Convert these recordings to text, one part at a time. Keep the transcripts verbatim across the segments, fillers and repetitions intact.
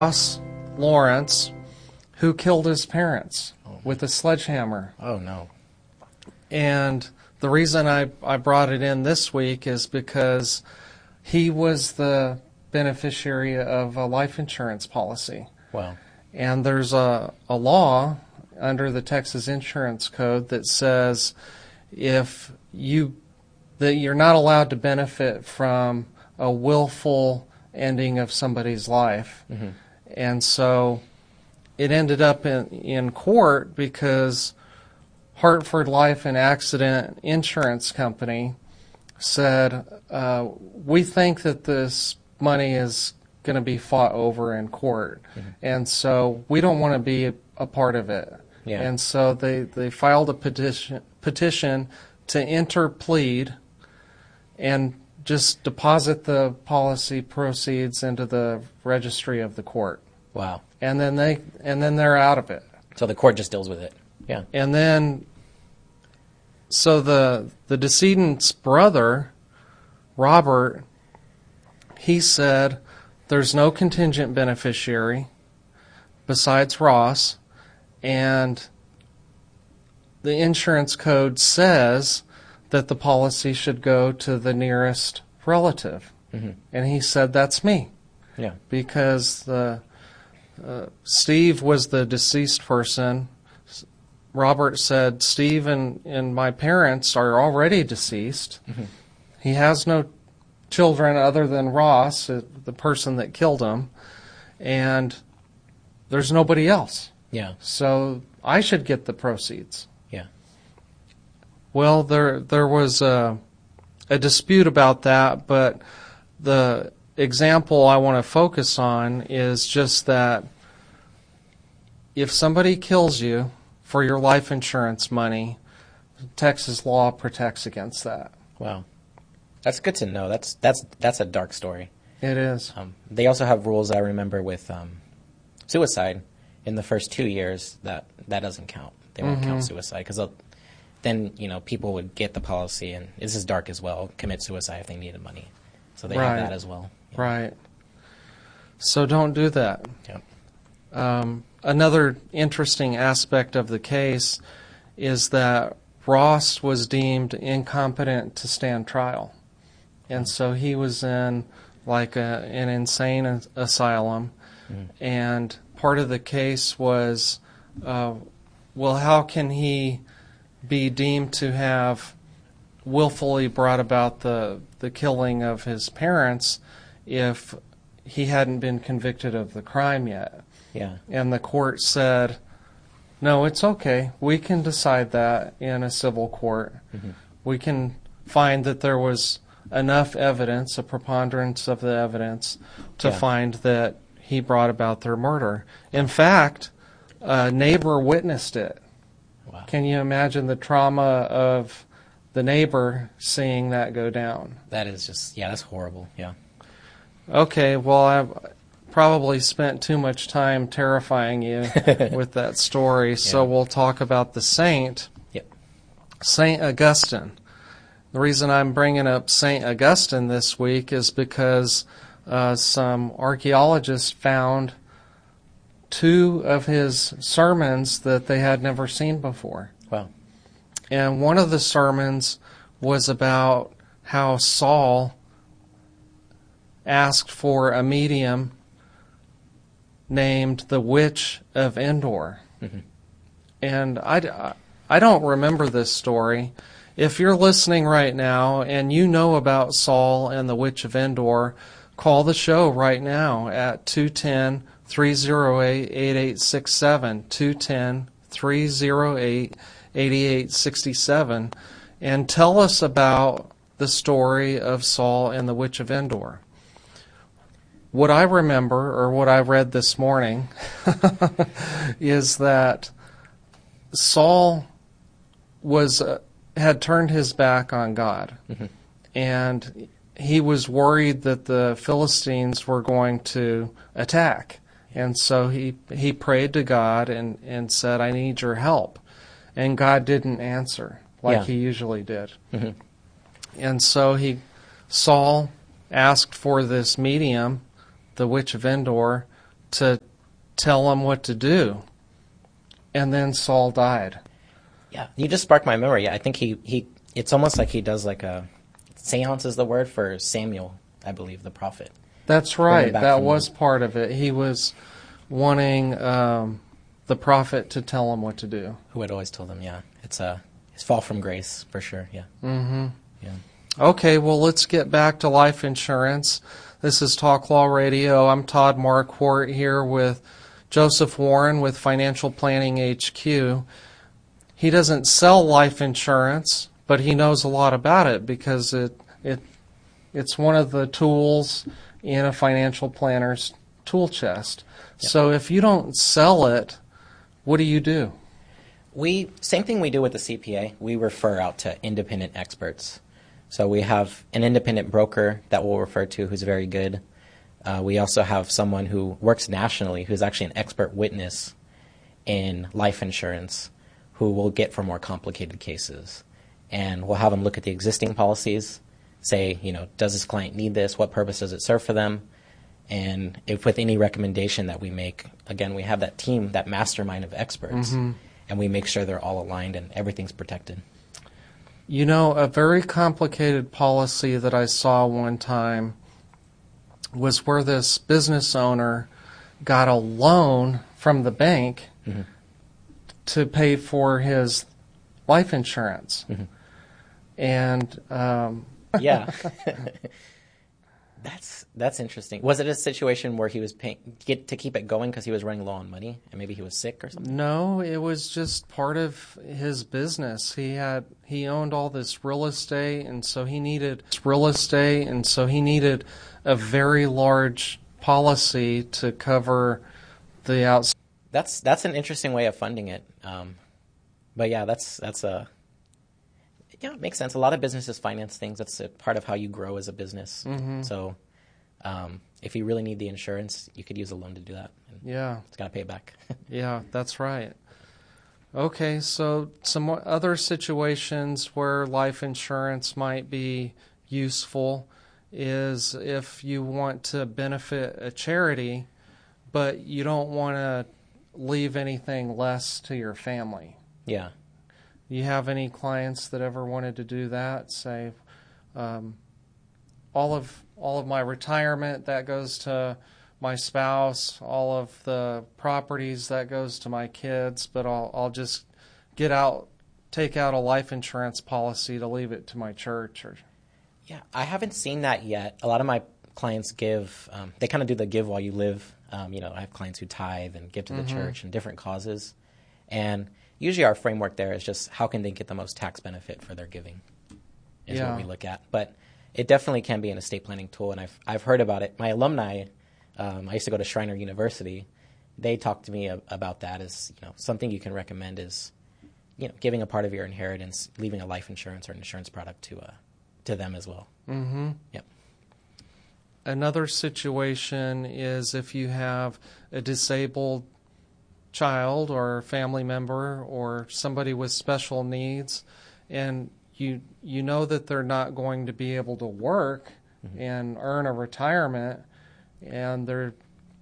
Ross Lawrence, who killed his parents with a sledgehammer. Oh, no. And the reason I, I brought it in this week is because he was the beneficiary of a life insurance policy. Wow. And there's a, a law under the Texas Insurance Code that says if you that you're not allowed to benefit from a willful ending of somebody's life. Mm-hmm. And so it ended up in, in court because Hartford Life and Accident Insurance Company said, uh, we think that this money is going to be fought over in court. Mm-hmm. And so we don't want to be a, a part of it. Yeah. And so they, they filed a petition, petition to interplead and just deposit the policy proceeds into the registry of the court. Wow. And then they and then they're out of it. So the court just deals with it. Yeah. And then so the the decedent's brother, Robert, he said there's no contingent beneficiary besides Ross, and the insurance code says that the policy should go to the nearest relative. Mm-hmm. And he said, that's me. Yeah. Because the, uh, Steve was the deceased person. Robert said, Steve and, and my parents are already deceased. Mm-hmm. He has no children other than Ross, uh, the person that killed him. And there's nobody else. Yeah. So I should get the proceeds. Yeah. Well, there there was a, a dispute about that, but the example I want to focus on is just that if somebody kills you for your life insurance money, Texas law protects against that. Wow. That's good to know. That's that's that's a dark story. It is. Um, they also have rules, I remember, with um, suicide. In the first two years, that, that doesn't count. They won't mm-hmm. count suicide because then, you know, people would get the policy, and this is dark as well, commit suicide if they needed money. So they right. have that as well. Yeah. Right. So don't do that. Yep. Um, another interesting aspect of the case is that Ross was deemed incompetent to stand trial. And so he was in like a, an insane asylum. Mm. And part of the case was, uh, well, how can he be deemed to have willfully brought about the the killing of his parents if he hadn't been convicted of the crime yet? Yeah. And the court said, no, it's okay. We can decide that in a civil court. Mm-hmm. We can find that there was enough evidence, a preponderance of the evidence, to yeah. find that he brought about their murder. In fact, a neighbor witnessed it. Wow. Can you imagine the trauma of the neighbor seeing that go down? That is just, yeah, that's horrible, yeah. Okay, well, I've probably spent too much time terrifying you with that story, so yeah. we'll talk about the saint, yep. Saint Augustine. The reason I'm bringing up Saint Augustine this week is because Uh, some archaeologists found two of his sermons that they had never seen before. Wow. And one of the sermons was about how Saul asked for a medium named the Witch of Endor. Mm-hmm. And I, I don't remember this story. If you're listening right now and you know about Saul and the Witch of Endor, call the show right now at two one zero, three zero eight, eight eight six seven, two one zero, three zero eight, eight eight six seven, and tell us about the story of Saul and the Witch of Endor. What I remember, or what I read this morning, is that Saul was uh, had turned his back on God, mm-hmm. and he was worried that the Philistines were going to attack. And so he he prayed to God and, and said, I need your help. And God didn't answer like yeah. he usually did. Mm-hmm. And so he Saul asked for this medium, the Witch of Endor, to tell him what to do. And then Saul died. Yeah, you just sparked my memory. I think he, he it's almost like he does like a, seance is the word for Samuel, I believe, the prophet. That's right. That was the... part of it. He was wanting um, the prophet to tell him what to do. Who had always told him, yeah. It's a it's fall from grace, for sure, yeah. Mm-hmm. Yeah. Okay, well, let's get back to life insurance. This is Talk Law Radio. I'm Todd Marquardt here with Joseph Warren with Financial Planning H Q. He doesn't sell life insurance, but he knows a lot about it because it it it's one of the tools in a financial planner's tool chest. Yep. So if you don't sell it, what do you do? We same thing we do with the C P A. We refer out to independent experts. So we have an independent broker that we'll refer to who's very good. Uh, we also have someone who works nationally who's actually an expert witness in life insurance who we'll get for more complicated cases. And we'll have them look at the existing policies, say, you know, does this client need this? What purpose does it serve for them? And if with any recommendation that we make, again, we have that team, that mastermind of experts, mm-hmm. and we make sure they're all aligned and everything's protected. You know, a very complicated policy that I saw one time was where this business owner got a loan from the bank mm-hmm. to pay for his life insurance. Mm-hmm. And um, yeah, that's that's interesting. Was it a situation where he was paying get to keep it going because he was running low on money and maybe he was sick or something? No, it was just part of his business. He had he owned all this real estate, and so he needed real estate, and so he needed a very large policy to cover the outside. That's that's an interesting way of funding it. Um, but yeah, that's that's a. Yeah, it makes sense. A lot of businesses finance things. That's a part of how you grow as a business. Mm-hmm. So um, if you really need the insurance, you could use a loan to do that. And yeah. It's got to pay it back. Yeah, that's right. Okay, so some other situations where life insurance might be useful is if you want to benefit a charity, but you don't want to leave anything less to your family. Yeah. You have any clients that ever wanted to do that? Say, um, all of all of my retirement that goes to my spouse, all of the properties that goes to my kids, but I'll I'll just get out, take out a life insurance policy to leave it to my church. Or yeah, I haven't seen that yet. A lot of my clients give. Um, they kind of do the give while you live. Um, you know, I have clients who tithe and give to the mm-hmm. church and different causes, and usually our framework there is just how can they get the most tax benefit for their giving is yeah. what we look at. But it definitely can be an estate planning tool, and I've I've heard about it. My alumni, um, I used to go to Schreiner University. They talked to me a, about that as, you know, something you can recommend is, you know, giving a part of your inheritance, leaving a life insurance or an insurance product to uh, to them as well. Mm-hmm. Yep. Another situation is if you have a disabled child or family member or somebody with special needs, and you you know that they're not going to be able to work mm-hmm. and earn a retirement, and they're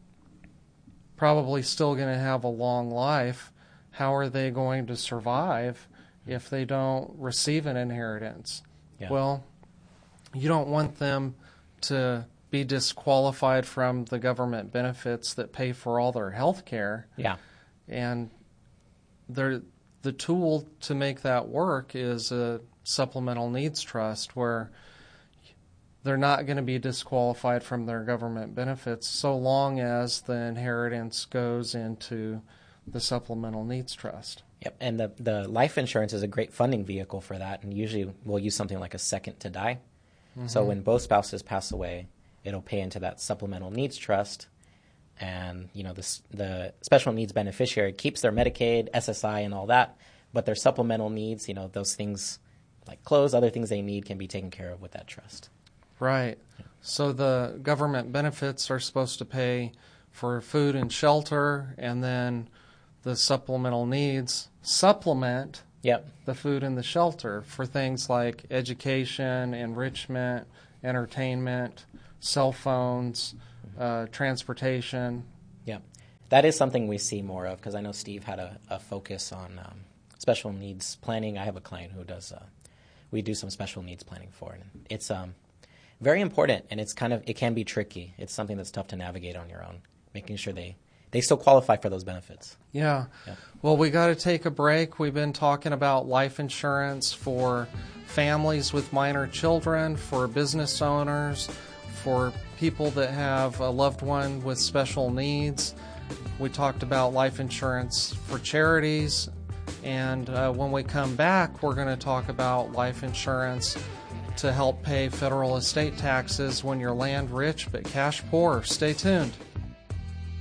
probably still going to have a long life. How are they going to survive if they don't receive an inheritance? Yeah. Well, you don't want them to be disqualified from the government benefits that pay for all their health care. Yeah. And the tool to make that work is a supplemental needs trust where they're not going to be disqualified from their government benefits so long as the inheritance goes into the supplemental needs trust. Yep, and the, the life insurance is a great funding vehicle for that, and usually we'll use something like a second to die. Mm-hmm. So when both spouses pass away, it'll pay into that supplemental needs trust. And, you know, the, the special needs beneficiary keeps their Medicaid, S S I, and all that, but their supplemental needs, you know, those things like clothes, other things they need can be taken care of with that trust. Right. Yeah. So the government benefits are supposed to pay for food and shelter, and then the supplemental needs supplement yep. the food and the shelter for things like education, enrichment, entertainment, cell phones, Uh, transportation. Yeah, that is something we see more of, because I know Steve had a, a focus on um, special needs planning. I have a client who does, uh, we do some special needs planning for it. And it's um, very important, and it's kind of, it can be tricky. It's something that's tough to navigate on your own, making sure they, they still qualify for those benefits. Yeah. yeah. Well, we got to take a break. We've been talking about life insurance for families with minor children, for business owners, for people that have a loved one with special needs. We talked about life insurance for charities. And uh, when we come back, we're going to talk about life insurance to help pay federal estate taxes when you're land rich but cash poor. Stay tuned.